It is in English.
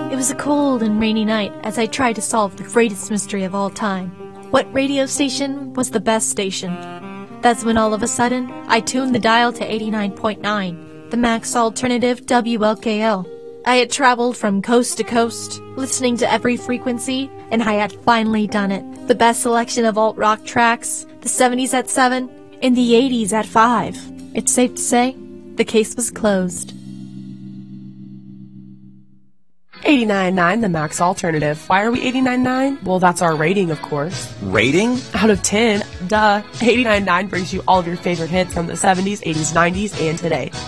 It was a cold and rainy night as I tried to solve the greatest mystery of all time. What radio station was the best station? That's when all of a sudden, I tuned the dial to 89.9, the Max Alternative WLKL. I had traveled from coast to coast, listening to every frequency, and I had finally done it. The best selection of alt-rock tracks, the 70s at 7, and the 80s at 5. It's safe to say, the case was closed. 89.9, the Max Alternative. Why are we 89.9? Well, that's our rating, of course. Rating? Out of 10, duh. 89.9 brings you all of your favorite hits from the 70s, 80s, 90s, and today.